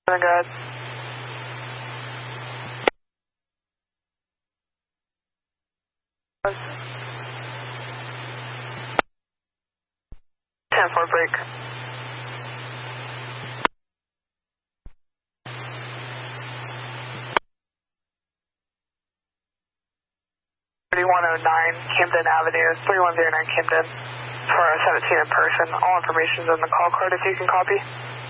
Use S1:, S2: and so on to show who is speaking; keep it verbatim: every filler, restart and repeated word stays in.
S1: Go ahead. ten four break. thirty-one oh nine Camden Avenue, thirty-one oh nine Camden, for seventeen in person. All information is in the call card if you can copy.